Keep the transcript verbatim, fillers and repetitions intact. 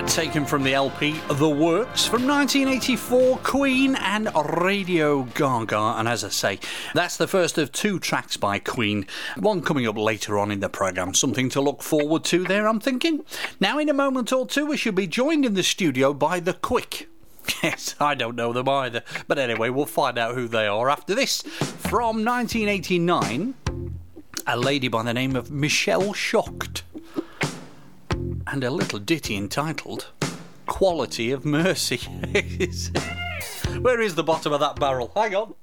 Taken from the L P The Works from nineteen eighty-four, Queen and Radio Gaga. And as I say, that's the first of two tracks by Queen. One coming up later on in the programme. Something to look forward to there, I'm thinking. Now, in a moment or two, we should be joined in the studio by The Quick. Yes, I don't know them either. But anyway, we'll find out who they are after this. From nineteen eighty-nine, a lady by the name of Michelle Shocked. And a little ditty entitled Quality of Mercy. Where is the bottom of that barrel? Hang on.